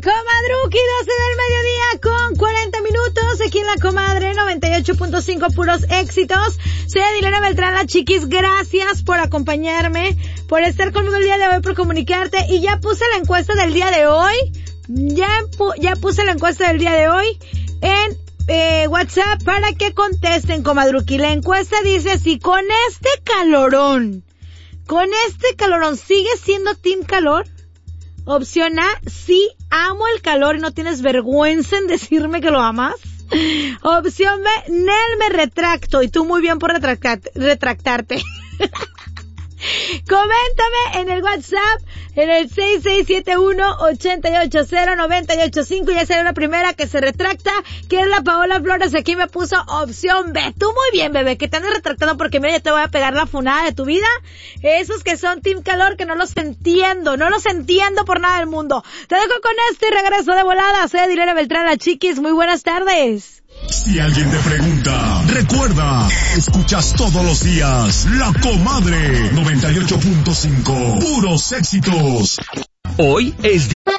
Comadruki, 12 del mediodía con 40 minutos, aquí en La Comadre, 98.5 puros éxitos. Soy Adilena Beltrán, la chiquis, gracias por acompañarme, por estar conmigo el día de hoy, por comunicarte, y ya puse la encuesta del día de hoy, ya puse la encuesta del día de hoy en WhatsApp para que contesten, Comadruki. La encuesta dice así: con este calorón, ¿sigues siendo team calor? Opción A, sí, amo el calor y no tienes vergüenza en decirme que lo amas. Opción B, Nel, me retracto, y tú muy bien por retractarte. Coméntame en el WhatsApp, en el 6671-880-985, ya será la primera que se retracta, que es la Paola Flores. Aquí me puso opción B. Tú muy bien, bebé, que te andes retractando, porque mira, ya te voy a pegar la funada de tu vida. Esos que son team calor, que no los entiendo por nada del mundo. Te dejo con esto y regreso de volada. Soy Adilena Beltrán, la chiquis. Muy buenas tardes. Si alguien te pregunta, recuerda, escuchas todos los días La Comadre 98.5, puros éxitos. Hoy es